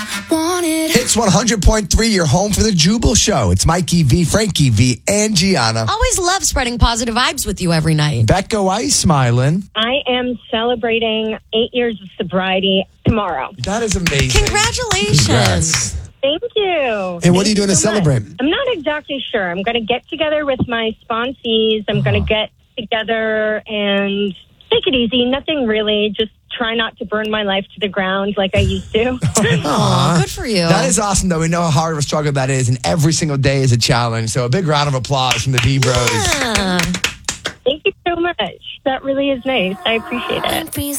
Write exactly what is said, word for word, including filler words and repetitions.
It's one hundred point three, your home for the Jubal Show. It's Mikey V, Frankie V, and Gianna. Always love spreading positive vibes with you every night. Becca, why are you smiling? I am celebrating eight years of sobriety tomorrow. That is amazing. Congratulations. Congrats. Thank you. And Thank what are you doing to so celebrate? much. I'm not exactly sure. I'm going to get together with my sponsees. I'm going to get together and take it easy. Nothing really. Just try not to burn my life to the ground like I used to. Aw, good for you. That is awesome, though. We know how hard of a struggle that is, and every single day is a challenge. So a big round of applause from the V-Bros. Yeah. Thank you so much. That really is nice. I appreciate it.